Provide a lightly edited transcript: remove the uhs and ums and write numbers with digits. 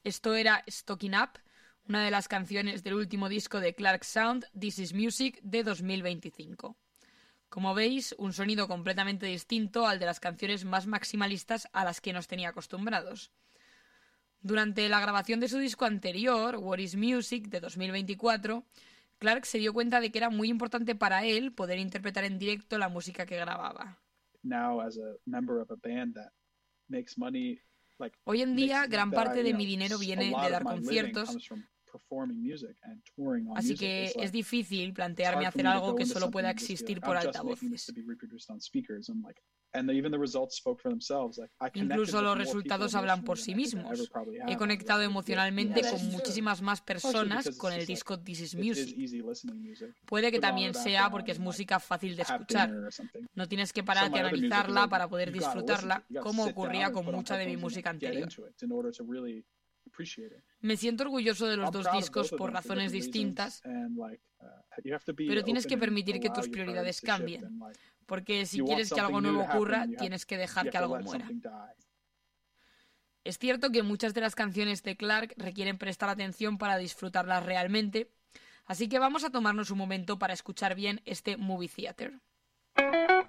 Esto era Stocking Up, una de las canciones del último disco de Clark Sound, This Is Music, de 2025. Como veis, un sonido completamente distinto al de las canciones más maximalistas a las que nos tenía acostumbrados. Durante la grabación de su disco anterior, What Is Music, de 2024, Clark se dio cuenta de que era muy importante para él poder interpretar en directo la música que grababa. Hoy en día, gran parte de mi dinero viene de dar conciertos, así que es difícil plantearme hacer algo que solo pueda existir por altavoces. Incluso los resultados hablan por sí mismos. He conectado emocionalmente con muchísimas más personas con el disco This Is Music. Puede que también sea porque es música fácil de escuchar. No tienes que pararte a analizarla para poder disfrutarla, como ocurría con mucha de mi música anterior. Me siento orgulloso de los dos discos por razones distintas, pero tienes que permitir que tus prioridades cambien, porque si quieres que algo nuevo ocurra, tienes que dejar que algo muera. Es cierto que muchas de las canciones de Clark requieren prestar atención para disfrutarlas realmente, así que vamos a tomarnos un momento para escuchar bien este Movie Theater.